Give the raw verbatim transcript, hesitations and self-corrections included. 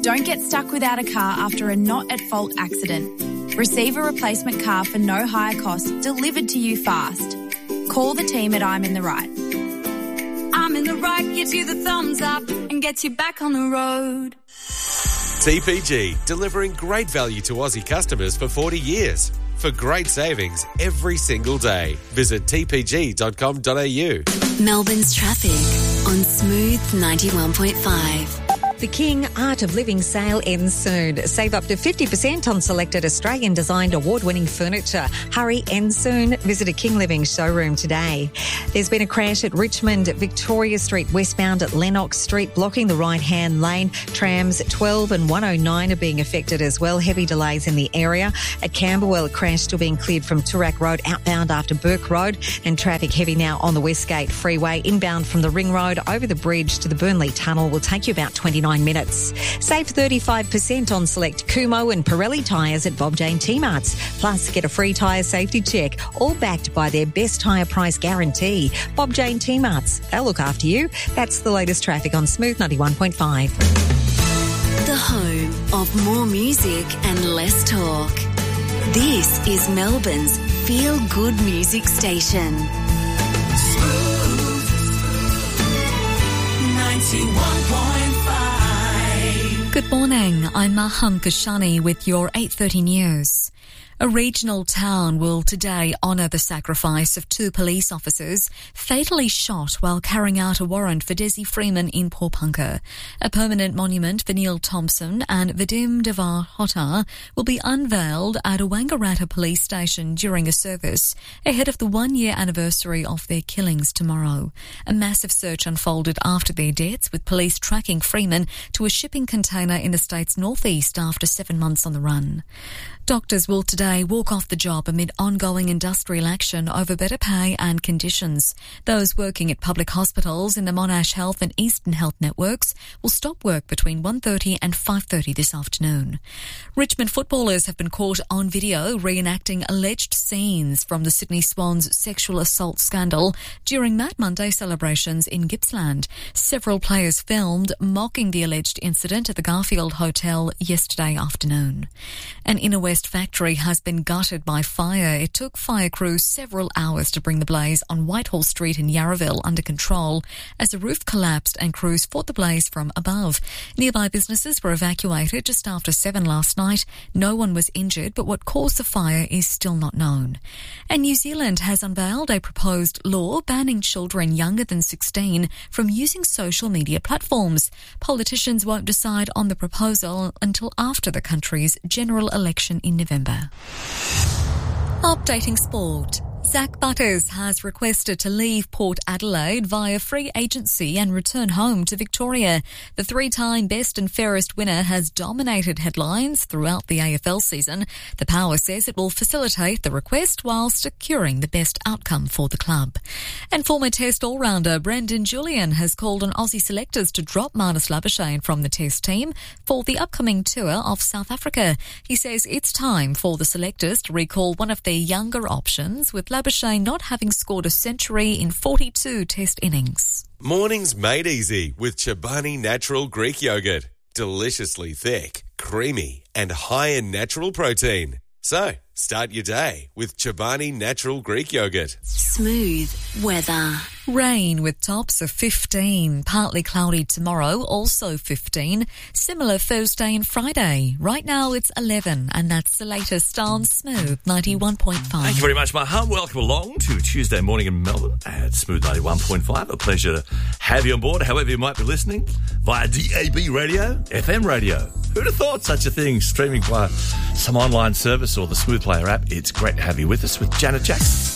Don't get stuck without a car after a not-at-fault accident. Receive a replacement car for no higher cost delivered to you fast. Call the team at I'm in the Right. I'm in the Right gives you the thumbs up and gets you back on the road. T P G, delivering great value to Aussie customers for forty years. For great savings every single day. Visit t p g dot com dot a u. Melbourne's traffic on Smooth ninety-one point five. The King Art of Living sale ends soon. Save up to fifty percent on selected Australian-designed award-winning furniture. Hurry, ends soon. Visit a King Living showroom today. There's been a crash at Richmond, Victoria Street westbound at Lennox Street, blocking the right-hand lane. Trams twelve and one oh nine are being affected as well. Heavy delays in the area. At Camberwell, a crash still being cleared from Toorak Road outbound after Burke Road, and traffic heavy now on the Westgate Freeway. Inbound from the Ring Road over the bridge to the Burnley Tunnel will take you about twenty-nine minutes. Save thirty-five percent on select Kumo and Pirelli tyres at Bob Jane T-Marts. Plus, get a free tyre safety check, all backed by their best tyre price guarantee. Bob Jane T-Marts, they'll look after you. That's the latest traffic on Smooth ninety-one point five. The home of more music and less talk. This is Melbourne's feel-good music station. Smooth ninety-one point five. Good morning, I'm Maham Kashani with your eight thirty news. A regional town will today honour the sacrifice of two police officers fatally shot while carrying out a warrant for Desi Freeman in Porepunkah. A permanent monument for Neil Thompson and Vadim Devar Hotar will be unveiled at a Wangaratta police station during a service ahead of the one-year anniversary of their killings tomorrow. A massive search unfolded after their deaths, with police tracking Freeman to a shipping container in the state's northeast after seven months on the run. Doctors will today walk off the job amid ongoing industrial action over better pay and conditions. Those working at public hospitals in the Monash Health and Eastern Health networks will stop work between one thirty and five thirty this afternoon. Richmond footballers have been caught on video reenacting alleged scenes from the Sydney Swans sexual assault scandal during Mad Monday celebrations in Gippsland. Several players filmed mocking the alleged incident at the Garfield Hotel yesterday afternoon. An Inner West factory has been gutted by fire. It took fire crews several hours to bring the blaze on Whitehall Street in Yarraville under control as the roof collapsed and crews fought the blaze from above. Nearby businesses were evacuated just after seven last night. No one was injured, but what caused the fire is still not known. And New Zealand has unveiled a proposed law banning children younger than sixteen from using social media platforms. Politicians won't decide on the proposal until after the country's general election in November. Updating sport. Zach Butters has requested to leave Port Adelaide via free agency and return home to Victoria. The three-time best and fairest winner has dominated headlines throughout the A F L season. The Power says it will facilitate the request while securing the best outcome for the club. And former Test all-rounder Brendan Julian has called on Aussie selectors to drop Marnus Labuschagne from the Test team for the upcoming tour of South Africa. He says it's time for the selectors to recall one of their younger options, with Labuschagne not having scored a century in forty-two Test innings. Mornings made easy with Chobani Natural Greek Yogurt. Deliciously thick, creamy and high in natural protein. So, start your day with Chobani Natural Greek Yogurt. Smooth weather. Rain with tops of fifteen. Partly cloudy tomorrow, also fifteen. Similar Thursday and Friday. Right now it's eleven, and that's the latest on Smooth ninety-one point five. Thank you very much, Maha. Welcome along to Tuesday morning in Melbourne at Smooth ninety-one point five. A pleasure to have you on board, however you might be listening, via D A B radio, F M radio. Who'd have thought such a thing, streaming via some online service or the Smooth Player app? It's great to have you with us with Janet Jackson.